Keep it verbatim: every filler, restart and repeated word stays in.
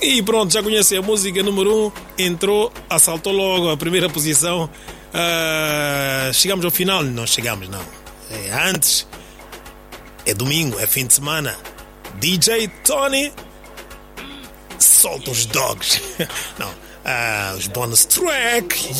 E pronto, já conhece a música número um. Entrou, assaltou logo a primeira posição. Uh, chegamos ao final? Não chegamos, não. É antes. É domingo, é fim de semana. D J Tony solta os dogs. Não, uh, os bonus track.